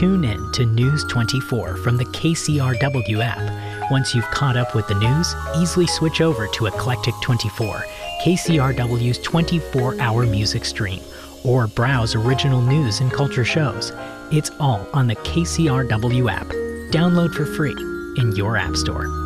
Tune in to News 24 from the KCRW app. Once you've caught up with the news, easily switch over to Eclectic 24, KCRW's 24-hour music stream, or browse original news and culture shows. It's all on the KCRW app. Download for free in your app store.